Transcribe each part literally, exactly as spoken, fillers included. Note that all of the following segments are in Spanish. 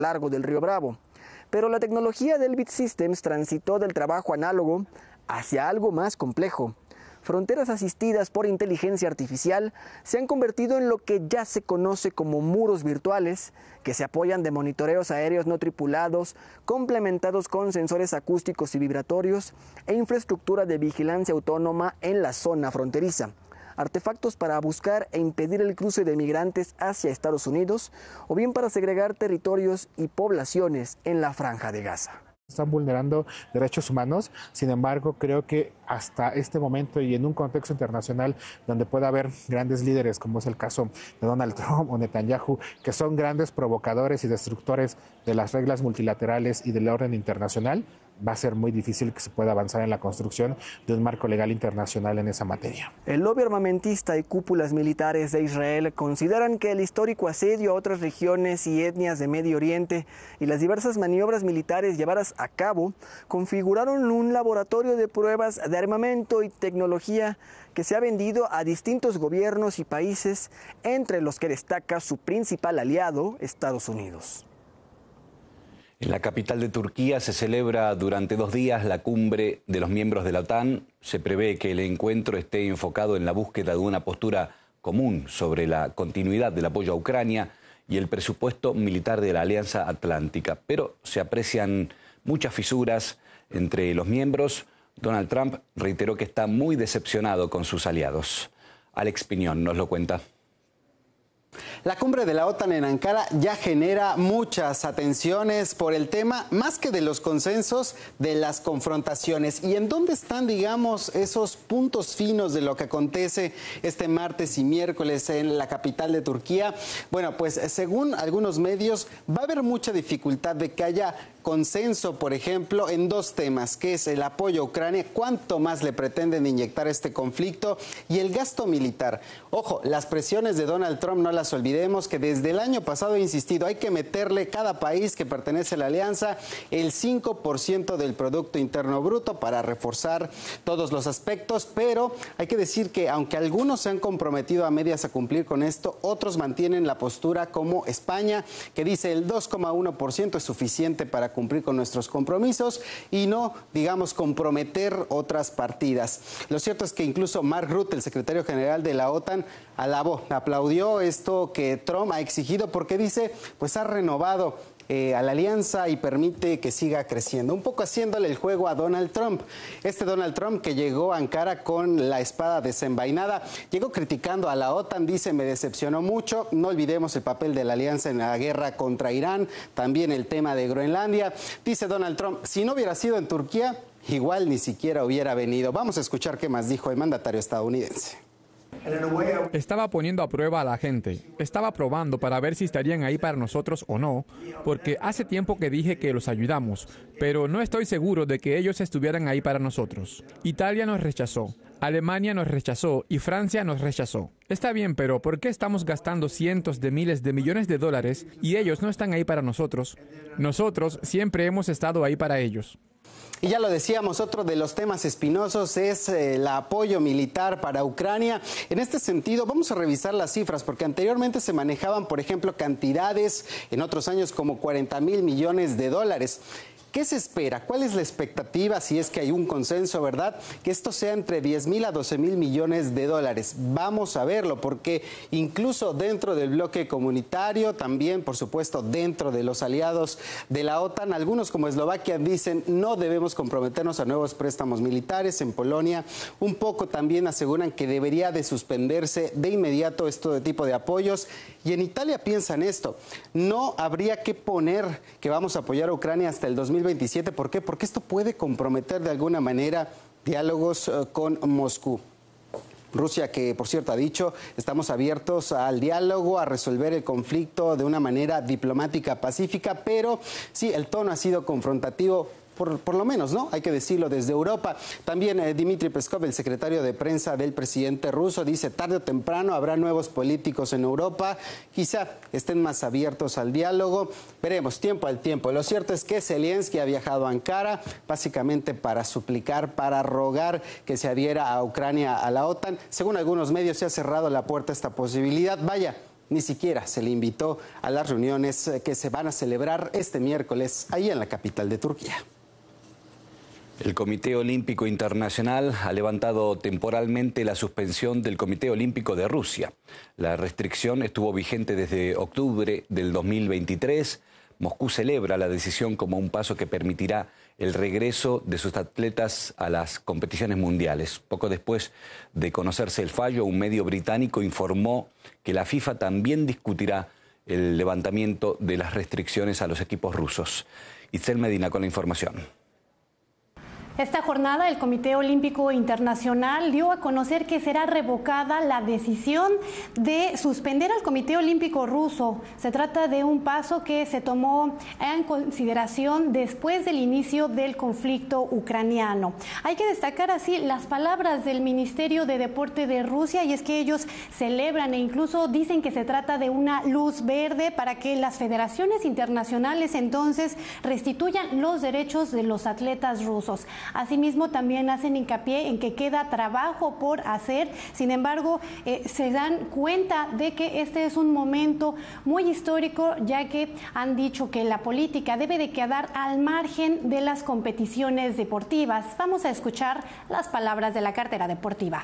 largo del río Bravo. Pero la tecnología de Elbit Systems transitó del trabajo análogo hacia algo más complejo. Fronteras asistidas por inteligencia artificial se han convertido en lo que ya se conoce como muros virtuales, que se apoyan de monitoreos aéreos no tripulados, complementados con sensores acústicos y vibratorios e infraestructura de vigilancia autónoma en la zona fronteriza. Artefactos para buscar e impedir el cruce de migrantes hacia Estados Unidos o bien para segregar territorios y poblaciones en la Franja de Gaza. Están vulnerando derechos humanos, sin embargo creo que hasta este momento y en un contexto internacional donde pueda haber grandes líderes como es el caso de Donald Trump o Netanyahu, que son grandes provocadores y destructores de las reglas multilaterales y del orden internacional, va a ser muy difícil que se pueda avanzar en la construcción de un marco legal internacional en esa materia. El lobby armamentista y cúpulas militares de Israel consideran que el histórico asedio a otras regiones y etnias de Medio Oriente y las diversas maniobras militares llevadas a cabo configuraron un laboratorio de pruebas de armamento y tecnología que se ha vendido a distintos gobiernos y países, entre los que destaca su principal aliado, Estados Unidos. En la capital de Turquía se celebra durante dos días la cumbre de los miembros de la OTAN. Se prevé que el encuentro esté enfocado en la búsqueda de una postura común sobre la continuidad del apoyo a Ucrania y el presupuesto militar de la Alianza Atlántica. Pero se aprecian muchas fisuras entre los miembros. Donald Trump reiteró que está muy decepcionado con sus aliados. Alex Piñón nos lo cuenta. La cumbre de la OTAN en Ankara ya genera muchas atenciones por el tema, más que de los consensos, de las confrontaciones. ¿Y en dónde están, digamos, esos puntos finos de lo que acontece este martes y miércoles en la capital de Turquía? Bueno, pues según algunos medios va a haber mucha dificultad de que haya consenso, por ejemplo, en dos temas, que es el apoyo a Ucrania, cuánto más le pretenden inyectar este conflicto, y el gasto militar. Ojo, las presiones de Donald Trump no las olvidemos, que desde el año pasado he insistido, hay que meterle cada país que pertenece a la alianza el cinco por ciento del Producto Interno Bruto para reforzar todos los aspectos, pero hay que decir que aunque algunos se han comprometido a medias a cumplir con esto, otros mantienen la postura como España, que dice el dos coma uno por ciento es suficiente para cumplir con nuestros compromisos y no, digamos, comprometer otras partidas. Lo cierto es que incluso Mark Rutte, el secretario general de la OTAN, alabó, aplaudió esto que Trump ha exigido porque dice, pues ha renovado Eh, a la alianza y permite que siga creciendo, un poco haciéndole el juego a Donald Trump. Este Donald Trump que llegó a Ankara con la espada desenvainada, llegó criticando a la OTAN, dice, me decepcionó mucho, no olvidemos el papel de la alianza en la guerra contra Irán, también el tema de Groenlandia. Dice Donald Trump, si no hubiera sido en Turquía, igual ni siquiera hubiera venido. Vamos a escuchar qué más dijo el mandatario estadounidense. Estaba poniendo a prueba a la gente, estaba probando para ver si estarían ahí para nosotros o no, porque hace tiempo que dije que los ayudamos, pero no estoy seguro de que ellos estuvieran ahí para nosotros. Italia nos rechazó, Alemania nos rechazó y Francia nos rechazó. Está bien, pero ¿por qué estamos gastando cientos de miles de millones de dólares y ellos no están ahí para nosotros? Nosotros siempre hemos estado ahí para ellos. Y ya lo decíamos, otro de los temas espinosos es eh, el apoyo militar para Ucrania. En este sentido, vamos a revisar las cifras, porque anteriormente se manejaban, por ejemplo, cantidades en otros años como cuarenta mil millones de dólares. ¿Qué se espera? ¿Cuál es la expectativa, si es que hay un consenso, verdad? Que esto sea entre diez mil a doce mil millones de dólares. Vamos a verlo, porque incluso dentro del bloque comunitario, también, por supuesto, dentro de los aliados de la OTAN, algunos como Eslovaquia dicen no debemos comprometernos a nuevos préstamos militares. En Polonia, un poco también aseguran que debería de suspenderse de inmediato este tipo de apoyos. Y en Italia piensan esto, no habría que poner que vamos a apoyar a Ucrania hasta el dos mil veintisiete. ¿Por qué? Porque esto puede comprometer de alguna manera diálogos uh, con Moscú. Rusia, que por cierto ha dicho, estamos abiertos al diálogo, a resolver el conflicto de una manera diplomática pacífica, pero sí, el tono ha sido confrontativo. Por, por lo menos, ¿no? Hay que decirlo desde Europa. También eh, Dmitry Peskov, el secretario de prensa del presidente ruso, dice tarde o temprano habrá nuevos políticos en Europa, quizá estén más abiertos al diálogo. Veremos, tiempo al tiempo. Lo cierto es que Zelensky ha viajado a Ankara básicamente para suplicar, para rogar que se adhiera a Ucrania a la OTAN. Según algunos medios se ha cerrado la puerta a esta posibilidad. Vaya, ni siquiera se le invitó a las reuniones que se van a celebrar este miércoles ahí en la capital de Turquía. El Comité Olímpico Internacional ha levantado temporalmente la suspensión del Comité Olímpico de Rusia. La restricción estuvo vigente desde octubre del dos mil veintitrés. Moscú celebra la decisión como un paso que permitirá el regreso de sus atletas a las competiciones mundiales. Poco después de conocerse el fallo, un medio británico informó que la FIFA también discutirá el levantamiento de las restricciones a los equipos rusos. Itzel Medina con la información. Esta jornada el Comité Olímpico Internacional dio a conocer que será revocada la decisión de suspender al Comité Olímpico ruso. Se trata de un paso que se tomó en consideración después del inicio del conflicto ucraniano. Hay que destacar así las palabras del Ministerio de Deporte de Rusia, y es que ellos celebran e incluso dicen que se trata de una luz verde para que las federaciones internacionales entonces restituyan los derechos de los atletas rusos. Asimismo, también hacen hincapié en que queda trabajo por hacer. Sin embargo, eh, se dan cuenta de que este es un momento muy histórico, ya que han dicho que la política debe de quedar al margen de las competiciones deportivas. Vamos a escuchar las palabras de la cartera deportiva.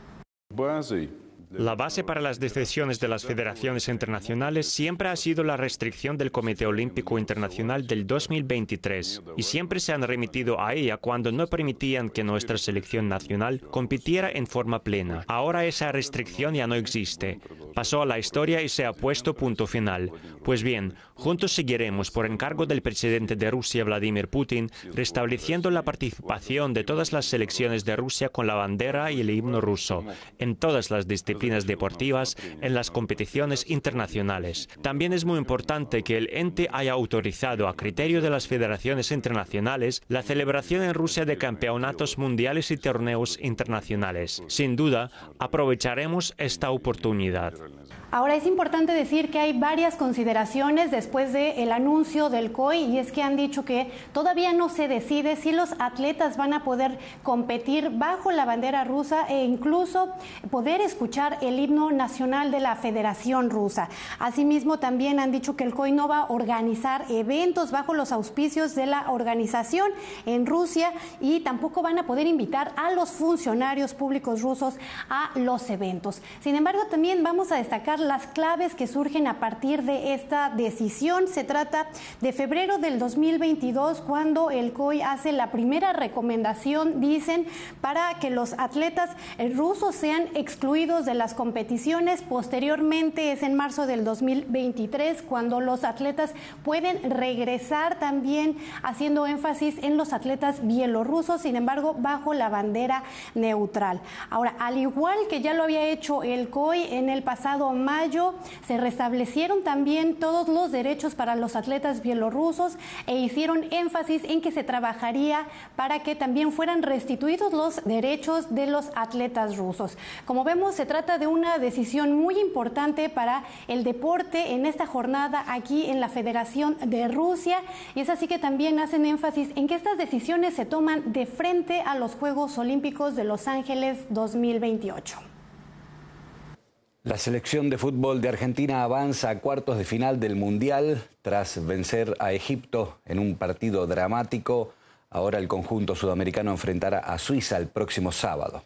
La base para las decisiones de las federaciones internacionales siempre ha sido la restricción del Comité Olímpico Internacional del dos mil veintitrés, y siempre se han remitido a ella cuando no permitían que nuestra selección nacional compitiera en forma plena. Ahora esa restricción ya no existe. Pasó a la historia y se ha puesto punto final. Pues bien, juntos seguiremos, por encargo del presidente de Rusia, Vladimir Putin, restableciendo la participación de todas las selecciones de Rusia con la bandera y el himno ruso, en todas las disciplinas deportivas, en las competiciones internacionales. También es muy importante que el ente haya autorizado, a criterio de las federaciones internacionales, la celebración en Rusia de campeonatos mundiales y torneos internacionales. Sin duda, aprovecharemos esta oportunidad. Ahora es importante decir que hay varias consideraciones después del anuncio del C O I, y es que han dicho que todavía no se decide si los atletas van a poder competir bajo la bandera rusa e incluso poder escuchar el himno nacional de la Federación Rusa. Asimismo, también han dicho que el C O I no va a organizar eventos bajo los auspicios de la organización en Rusia, y tampoco van a poder invitar a los funcionarios públicos rusos a los eventos. Sin embargo, también vamos a destacar las claves que surgen a partir de esta decisión. Se trata de febrero del dos mil veintidós, cuando el C O I hace la primera recomendación, dicen, para que los atletas rusos sean excluidos de las competiciones. Posteriormente es en marzo del dos mil veintitrés cuando los atletas pueden regresar, también haciendo énfasis en los atletas bielorrusos, sin embargo bajo la bandera neutral. Ahora, al igual que ya lo había hecho el C O I en el pasado mayo, se restablecieron también todos los derechos para los atletas bielorrusos e hicieron énfasis en que se trabajaría para que también fueran restituidos los derechos de los atletas rusos. Como vemos, se trata de una decisión muy importante para el deporte en esta jornada aquí en la Federación de Rusia, y es así que también hacen énfasis en que estas decisiones se toman de frente a los Juegos Olímpicos de Los Ángeles dos mil veintiocho. La selección de fútbol de Argentina avanza a cuartos de final del Mundial tras vencer a Egipto en un partido dramático. Ahora el conjunto sudamericano enfrentará a Suiza el próximo sábado.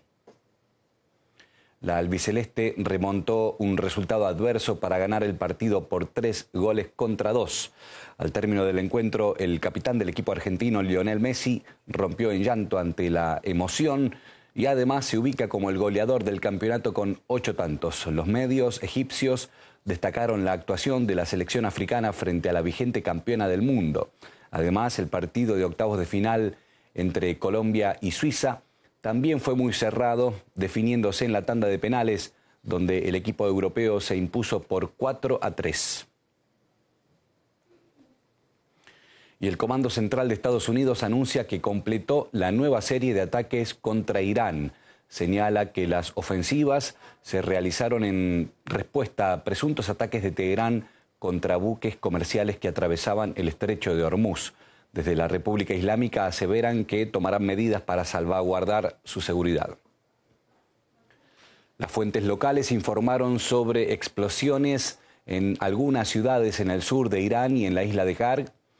La albiceleste remontó un resultado adverso para ganar el partido por tres goles contra dos. Al término del encuentro, el capitán del equipo argentino, Lionel Messi, rompió en llanto ante la emoción y además se ubica como el goleador del campeonato con ocho tantos. Los medios egipcios destacaron la actuación de la selección africana frente a la vigente campeona del mundo. Además, el partido de octavos de final entre Colombia y Suiza también fue muy cerrado, definiéndose en la tanda de penales, donde el equipo europeo se impuso por cuatro a tres. Y el Comando Central de Estados Unidos anuncia que completó la nueva serie de ataques contra Irán. Señala que las ofensivas se realizaron en respuesta a presuntos ataques de Teherán contra buques comerciales que atravesaban el estrecho de Hormuz. Desde la República Islámica aseveran que tomarán medidas para salvaguardar su seguridad. Las fuentes locales informaron sobre explosiones en algunas ciudades en el sur de Irán y en la isla de Khark